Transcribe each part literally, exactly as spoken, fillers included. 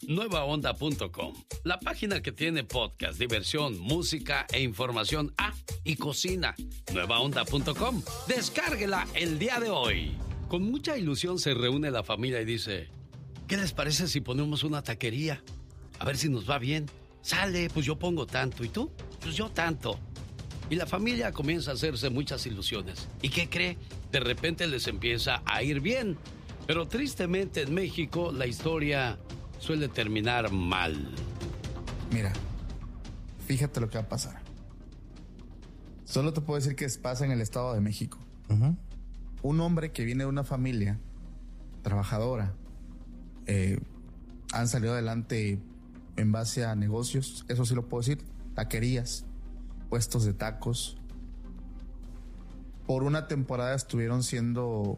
nueva onda punto com, la página que tiene podcast, diversión, música e información. Ah, y cocina. nueva onda punto com. Descárguela el día de hoy. Con mucha ilusión se reúne la familia y dice: ¿qué les parece si ponemos una taquería? A ver si nos va bien. Sale, pues yo pongo tanto. ¿Y tú? Pues yo tanto. Y la familia comienza a hacerse muchas ilusiones. ¿Y qué cree? De repente les empieza a ir bien. Pero tristemente en México la historia suele terminar mal. Mira, fíjate lo que va a pasar. Solo te puedo decir que pasa en el Estado de México. Uh-huh. Un hombre que viene de una familia trabajadora, eh, han salido adelante en base a negocios, eso sí lo puedo decir, taquerías, puestos de tacos. Por una temporada estuvieron siendo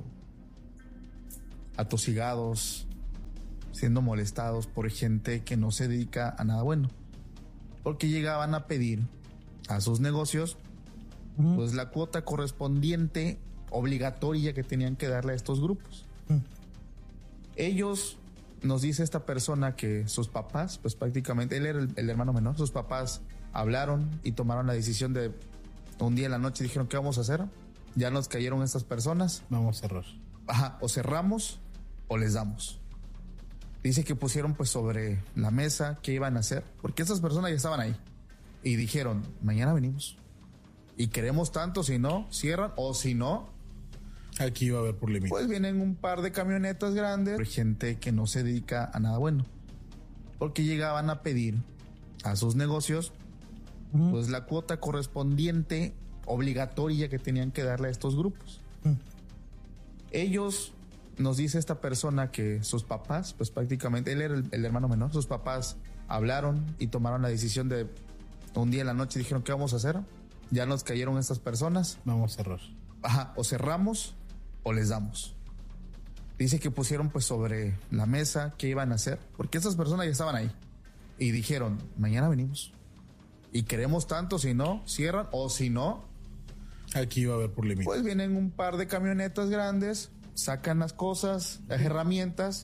atosigados, siendo molestados por gente que no se dedica a nada bueno, porque llegaban a pedir a sus negocios uh-huh. pues la cuota correspondiente obligatoria que tenían que darle a estos grupos. Uh-huh. Ellos, nos dice esta persona que sus papás, pues prácticamente él era el, el hermano menor, sus papás hablaron y tomaron la decisión de un día en la noche dijeron: ¿qué vamos a hacer? Ya nos cayeron estas personas, vamos a cerrar. Ajá, o cerramos o les damos. Dice que pusieron pues sobre la mesa qué iban a hacer, porque esas personas ya estaban ahí y dijeron: mañana venimos y queremos tanto, si no, cierran, o si no, aquí va a haber por límite. Pues vienen un par de camionetas grandes, gente que no se dedica a nada bueno, porque llegaban a pedir a sus negocios uh-huh. pues la cuota correspondiente obligatoria que tenían que darle a estos grupos. Uh-huh. Ellos, nos dice esta persona que sus papás, pues prácticamente él era el, el hermano menor, sus papás hablaron y tomaron la decisión de un día en la noche dijeron: ¿qué vamos a hacer? Ya nos cayeron estas personas, vamos a cerrar. Ajá, o cerramos o les damos. Dice que pusieron pues sobre la mesa qué iban a hacer, porque esas personas ya estaban ahí y dijeron: mañana venimos y queremos tanto, si no, cierran, o si no, aquí va a haber por límite. Pues vienen un par de camionetas grandes, sacan las cosas, las herramientas